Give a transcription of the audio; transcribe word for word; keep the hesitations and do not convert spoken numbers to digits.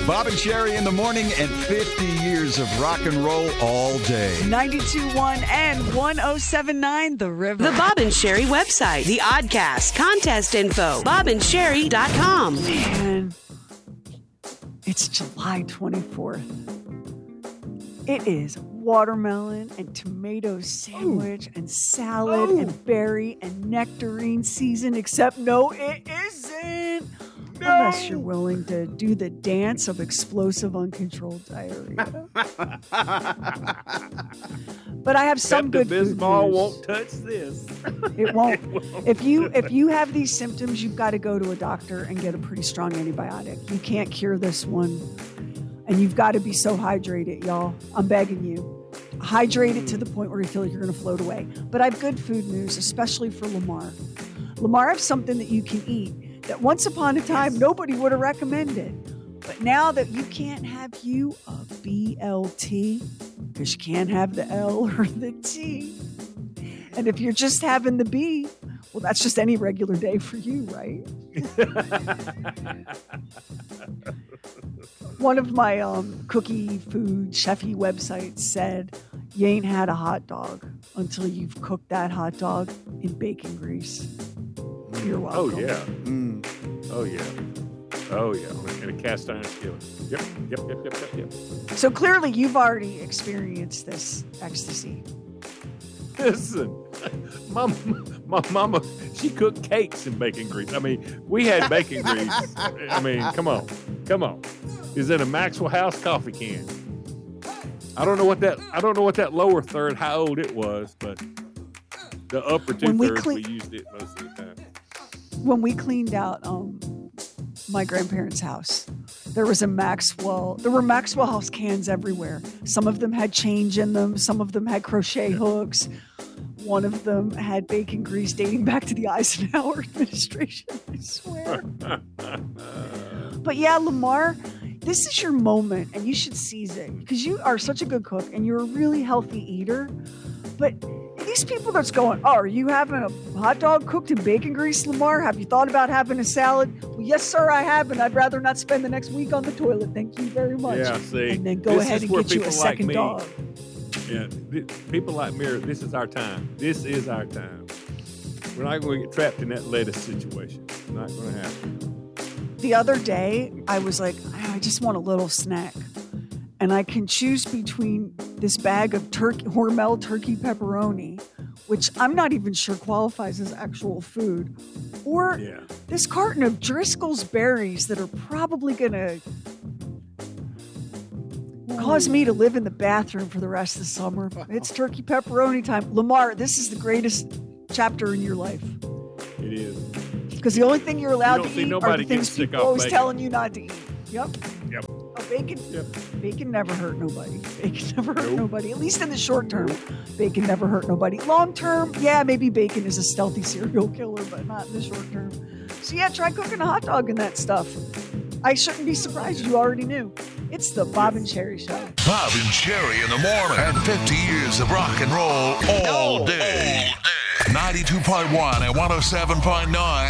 Bob and Sherry in the morning and fifty years of rock and roll all day. ninety-two point one and one oh seven point nine The River. The Bob and Sherry website, the Oddcast, contest info, bob and sherry dot com. Man, it's July twenty-fourth. It is watermelon and tomato sandwich Ooh. and salad Ooh. and berry and nectarine season, except no, it isn't. No. Unless you're willing to do the dance of explosive, uncontrolled diarrhea. But I have some good food news. Pepto-Bismol won't touch this. It won't. It won't. If you if you have these symptoms, you've got to go to a doctor and get a pretty strong antibiotic. You can't cure this one, and you've got to be so hydrated, y'all. I'm begging you. Hydrate it to the point where you feel like you're going to float away. But I have good food news, especially for Lamar. Lamar, I have something that you can eat that once upon a time yes. nobody would have recommended. But now that you can't have you a B L T, because you can't have the L or the T. And if you're just having the B, well, that's just any regular day for you, right? One of my um, cookie food chefy websites said, you ain't had a hot dog until you've cooked that hot dog in bacon grease. You're welcome. Oh, yeah. Mm. Oh, yeah. Oh, yeah. In a cast iron skillet. Yep, yep, yep, yep, yep, yep. So clearly you've already experienced this ecstasy. Listen, my, my mama, she cooked cakes in bacon grease. I mean, we had bacon grease. I mean, come on. Come on. It's in a Maxwell House coffee can. I don't know what that, I don't know what that lower third, how old it was, but the upper two we thirds, cle- we used it most of the time. When we cleaned out um, my grandparents' house, there was a Maxwell, there were Maxwell House cans everywhere. Some of them had change in them. Some of them had crochet hooks. One of them had bacon grease dating back to the Eisenhower administration, I swear. But yeah, Lamar, this is your moment and you should seize it because you are such a good cook and you're a really healthy eater. But these people that's going, oh, are you having a hot dog cooked in bacon grease, Lamar? Have you thought about having a salad? Well, yes, sir, I have, and I'd rather not spend the next week on the toilet. Thank you very much. Yeah, see. And then go ahead and get you a second like dog. Yeah, people like me, this is our time. This is our time. We're not going to get trapped in that lettuce situation. It's not going to happen. The other day, I was like, I just want a little snack. And I can choose between this bag of turkey, Hormel turkey pepperoni, which I'm not even sure qualifies as actual food, or yeah. this carton of Driscoll's berries that are probably going to cause me to live in the bathroom for the rest of the summer. It's turkey pepperoni time. Lamar, this is the greatest chapter in your life. It is. Because the only thing you're allowed you to eat are the things people are always bacon. telling you not to eat. Yep. Yep. Oh, bacon. Yep. Bacon never hurt nobody. Bacon never hurt nope. nobody. At least in the short term, bacon never hurt nobody. Long term, yeah, maybe bacon is a stealthy serial killer, but not in the short term. So yeah, try cooking a hot dog and that stuff. I shouldn't be surprised you already knew. It's the Bob and Sherry Show. Bob and Sherry in the morning. And fifty years of rock and roll all day. All day. ninety-two point one and one oh seven point nine